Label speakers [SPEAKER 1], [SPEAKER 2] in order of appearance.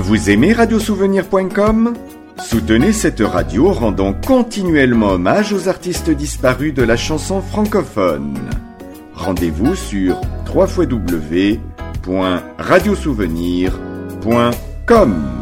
[SPEAKER 1] Vous aimez radiosouvenir.com ? Soutenez cette radio en rendant continuellement hommage aux artistes disparus de la chanson francophone. Rendez-vous sur www.radiosouvenir.com.